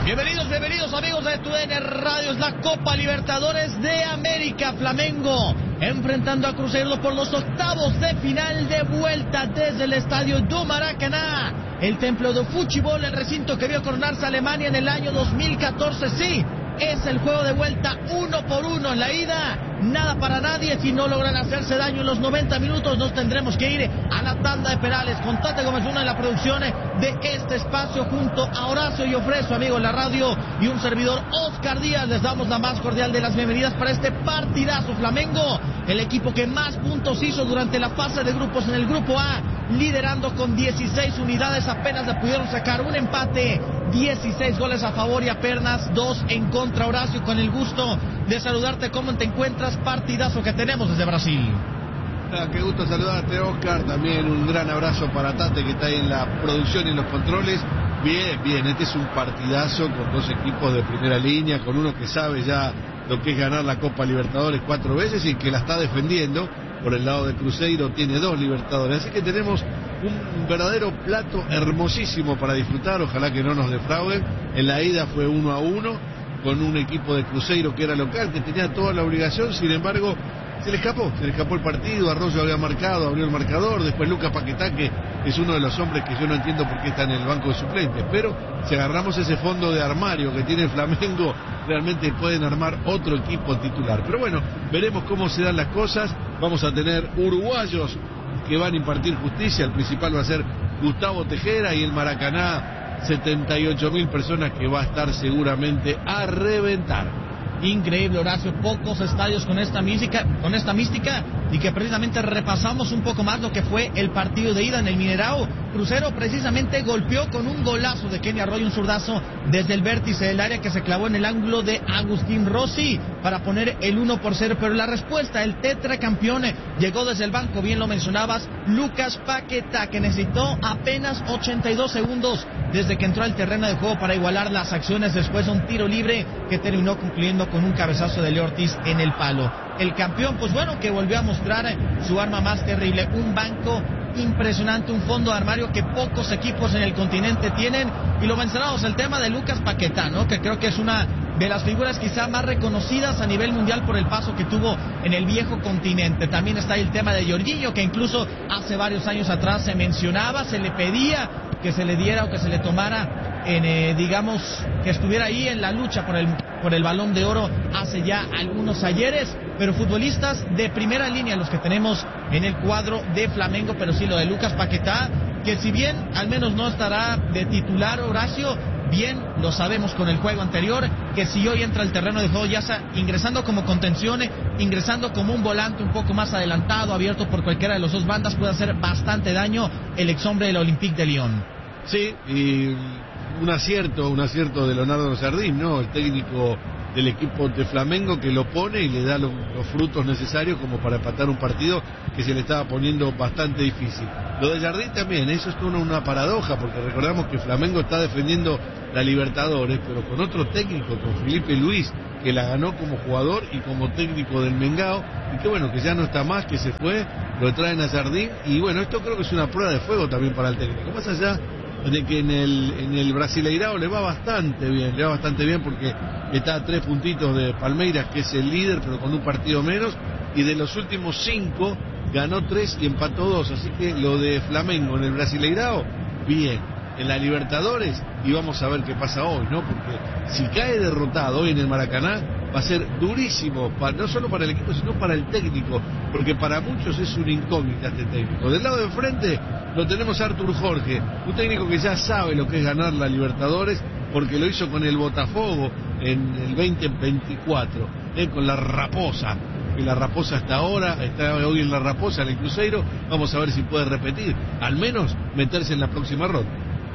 Bienvenidos amigos de TUDN Radio. Es la Copa Libertadores de América. Flamengo enfrentando a Cruzeiro por los octavos de final de vuelta desde el estadio do Maracaná, el templo de fútbol, el recinto que vio coronarse a Alemania en el año 2014. Sí, es el juego de vuelta 1-1 en la ida. Nada para nadie. Si no logran hacerse daño en los 90 minutos, nos tendremos que ir a la tanda de penales. Con Tate Gómez Luna en la producción de este espacio, junto a Horacio y Ofreso, amigo en la radio, y un servidor, Oscar Díaz. Les damos la más cordial de las bienvenidas para este partidazo. Flamengo, el equipo que más puntos hizo durante la fase de grupos en el grupo A, liderando con 16 unidades. Apenas le pudieron sacar un empate, 16 goles a favor y apenas 2 en contra. Horacio, con el gusto de saludarte. ¿Cómo te encuentras? Partidazo que tenemos desde Brasil. Qué gusto saludarte, Oscar. También un gran abrazo para Tate, que está ahí en la producción y en los controles. Bien, este es un partidazo con dos equipos de primera línea, con uno que sabe ya lo que es ganar la Copa Libertadores 4 veces y que la está defendiendo. Por el lado de Cruzeiro tiene 2 Libertadores, así que tenemos un verdadero plato hermosísimo para disfrutar. Ojalá que no nos defrauden. En la ida fue 1-1 con un equipo de Cruzeiro que era local, que tenía toda la obligación. Sin embargo, se le escapó el partido. Arroyo había marcado, abrió el marcador. Después Lucas Paquetá, que es uno de los hombres que yo no entiendo por qué está en el banco de suplentes, pero si agarramos ese fondo de armario que tiene Flamengo, realmente pueden armar otro equipo titular. Pero bueno, veremos cómo se dan las cosas. Vamos a tener uruguayos que van a impartir justicia. El principal va a ser Gustavo Tejera, y el Maracaná, 78.000 personas, que va a estar seguramente a reventar. Increíble, Horacio, pocos estadios con esta mística, y que precisamente repasamos un poco más lo que fue el partido de ida en el Mineirao. Cruzeiro precisamente golpeó con un golazo de Kenny Arroyo, un zurdazo desde el vértice del área que se clavó en el ángulo de Agustín Rossi para poner el 1-0, pero la respuesta, el tetracampeón, llegó desde el banco. Bien lo mencionabas, Lucas Paquetá, que necesitó apenas 82 segundos desde que entró al terreno de juego para igualar las acciones, después de un tiro libre que terminó concluyendo con un cabezazo de Leo Ortiz en el palo. El campeón, pues bueno, que volvió a mostrar su arma más terrible, un banco impresionante, un fondo de armario que pocos equipos en el continente tienen. Y lo mencionamos, el tema de Lucas Paquetá, ¿no?, que creo que es una de las figuras quizá más reconocidas a nivel mundial por el paso que tuvo en el viejo continente. También está el tema de Jorginho, que incluso hace varios años atrás se mencionaba, se le pedía que se le diera o que se le tomara digamos, que estuviera ahí en la lucha por el Balón de Oro hace ya algunos ayeres. Pero futbolistas de primera línea los que tenemos en el cuadro de Flamengo. Pero sí, lo de Lucas Paquetá, que si bien al menos no estará de titular, Horacio, bien lo sabemos con el juego anterior, que si hoy entra al terreno de juego, ya está ingresando como contención, ingresando como un volante un poco más adelantado, abierto por cualquiera de los dos bandas, puede hacer bastante daño el exhombre del Olympique de Lyon. Sí, y un acierto de Leonardo Sardín, ¿no?, el técnico del equipo de Flamengo, que lo pone y le da los frutos necesarios como para empatar un partido que se le estaba poniendo bastante difícil. Lo de Jardín también, eso es una paradoja, porque recordamos que Flamengo está defendiendo la Libertadores, pero con otro técnico, con Felipe Luis, que la ganó como jugador y como técnico del Mengao, y que bueno, que ya no está más, que se fue, lo traen a Jardín, y bueno, esto creo que es una prueba de fuego también para el técnico, más allá de que en el Brasileirao le va bastante bien, porque está a 3 puntitos de Palmeiras, que es el líder, pero con un partido menos, y de los últimos 5 ganó 3 y empató 2, así que lo de Flamengo en el Brasileirao, bien. En la Libertadores, y vamos a ver qué pasa hoy, ¿no?, porque si cae derrotado hoy en el Maracaná, va a ser durísimo, no solo para el equipo, sino para el técnico, porque para muchos es una incógnita este técnico. Del lado de enfrente lo tenemos a Artur Jorge, un técnico que ya sabe lo que es ganar la Libertadores, porque lo hizo con el Botafogo en el 2024, con la Raposa. Y la Raposa hasta ahora, está hoy en la Raposa, en el Cruzeiro. Vamos a ver si puede repetir, al menos meterse en la próxima ronda.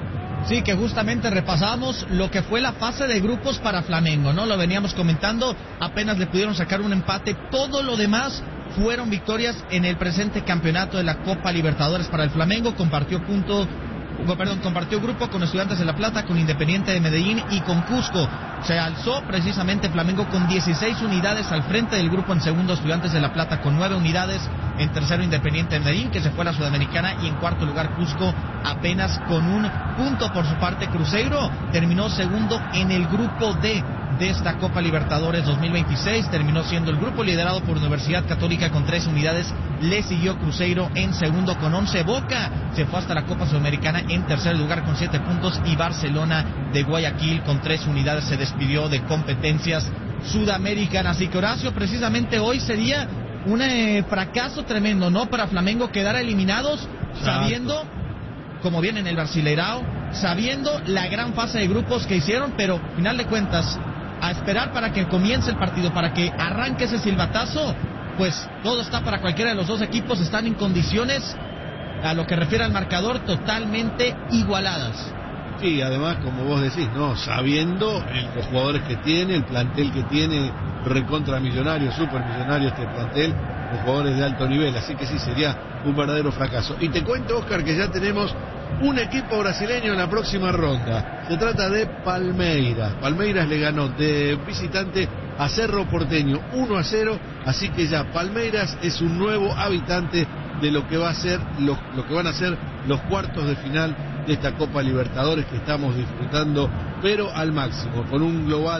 Sí, que justamente repasamos lo que fue la fase de grupos para Flamengo, ¿no? Lo veníamos comentando, apenas le pudieron sacar un empate, todo lo demás fueron victorias en el presente campeonato de la Copa Libertadores para el Flamengo. Compartió punto compartió grupo con Estudiantes de La Plata, con Independiente de Medellín y con Cusco. Se alzó precisamente Flamengo con 16 unidades al frente del grupo. En segundo, Estudiantes de La Plata con 9 unidades. En tercero, Independiente de Medellín, que se fue a la Sudamericana. Y en cuarto lugar, Cusco, apenas con un punto. Por su parte, Cruzeiro terminó segundo en el grupo D de esta Copa Libertadores 2026. Terminó siendo el grupo liderado por Universidad Católica con 3 unidades. Le siguió Cruzeiro en segundo con 11. Boca se fue hasta la Copa Sudamericana en tercer lugar con 7 puntos. Y Barcelona de Guayaquil con 3 unidades se despidió de competencias sudamericanas. Y que, Horacio, precisamente hoy sería un fracaso tremendo, ¿no?, para Flamengo quedar eliminados, sabiendo cómo viene en el Brasileirao, sabiendo la gran fase de grupos que hicieron, pero final de cuentas, a esperar para que comience el partido, para que arranque ese silbatazo, pues todo está para cualquiera de los dos equipos. Están en condiciones, a lo que refiere al marcador, totalmente igualadas. Sí, además, como vos decís, ¿no?, sabiendo los jugadores que tiene, el plantel que tiene, recontra millonario, super millonario este plantel, con jugadores de alto nivel, así que sí, sería un verdadero fracaso. Y te cuento, Oscar, que ya tenemos un equipo brasileño en la próxima ronda. Se trata de Palmeiras. Palmeiras le ganó de visitante a Cerro Porteño 1-0, así que ya Palmeiras es un nuevo habitante de lo que va a ser lo que van a ser los cuartos de final de esta Copa Libertadores que estamos disfrutando, pero al máximo, con un global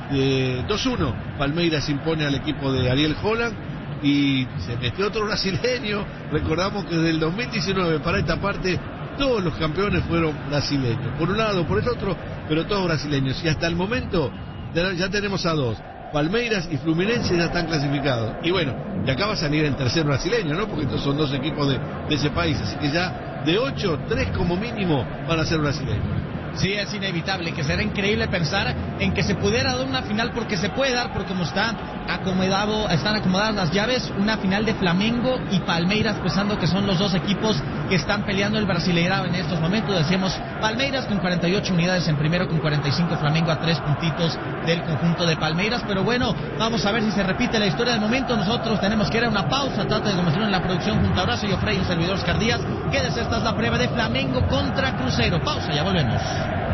de 2-1. Palmeiras impone al equipo de Ariel Holland y se metió otro brasileño. Recordamos que desde el 2019 para esta parte todos los campeones fueron brasileños, por un lado, por el otro, pero todos brasileños, y hasta el momento ya tenemos a 2. Palmeiras y Fluminense ya están clasificados. Y bueno, y acá va a salir el tercer brasileño, ¿no?, porque estos son 2 equipos de ese país, así que ya de 8, 3 como mínimo van a ser brasileños. Sí, es inevitable, que será increíble pensar en que se pudiera dar una final, porque se puede dar, porque como están acomodadas las llaves, una final de Flamengo y Palmeiras, pensando que son los dos equipos que están peleando el Brasileirao en estos momentos. Decíamos, Palmeiras con 48 unidades en primero, con 45 Flamengo a 3 puntitos del conjunto de Palmeiras. Pero bueno, vamos a ver si se repite la historia del momento. Nosotros tenemos que ir a una pausa. Trata de convertirlo en la producción junto a Horacio y Ofrey, un servidor Oscar Díaz. Quédese, esta es la prueba de Flamengo contra Cruzeiro. Pausa, ya volvemos.